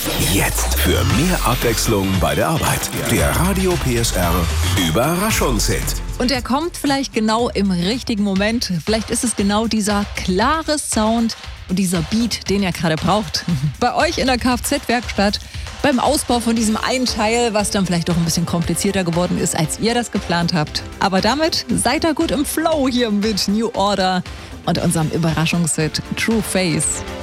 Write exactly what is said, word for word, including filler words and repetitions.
Jetzt für mehr Abwechslung bei der Arbeit. Der Radio P S R Überraschungshit. Und er kommt vielleicht genau im richtigen Moment. Vielleicht ist es genau dieser klare Sound und dieser Beat, den er gerade braucht. Bei euch in der Kfz-Werkstatt, beim Ausbau von diesem einen Teil, was dann vielleicht doch ein bisschen komplizierter geworden ist, als ihr das geplant habt. Aber damit seid ihr gut im Flow hier mit New Order und unserem Überraschungshit True Face.